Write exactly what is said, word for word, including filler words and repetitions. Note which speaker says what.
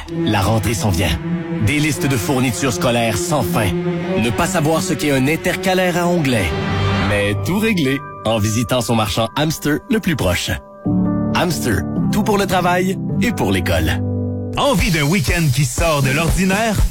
Speaker 1: La rentrée s'en vient. Des listes de fournitures scolaires sans fin. Ne pas savoir ce qu'est un intercalaire à onglet. Mais tout réglé en visitant son marchand Hamster le plus proche. Hamster, tout pour le travail et pour l'école.
Speaker 2: Envie d'un week-end qui sort de l'ordinaire?